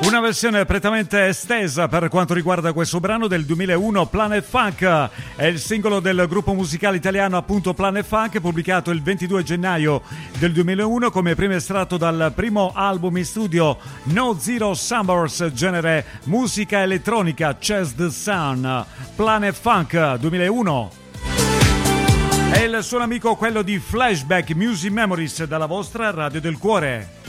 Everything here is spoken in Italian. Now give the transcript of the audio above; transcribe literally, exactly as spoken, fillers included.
Una versione prettamente estesa per quanto riguarda questo brano del duemilauno, Planet Funk. È il singolo del gruppo musicale italiano appunto Planet Funk, pubblicato il ventidue gennaio del duemilauno come primo estratto dal primo album in studio No Zero Summers, genere musica elettronica, Chase the Sun. Planet Funk duemilauno. E il suo amico quello di Flashback Music Memories dalla vostra Radio del Cuore.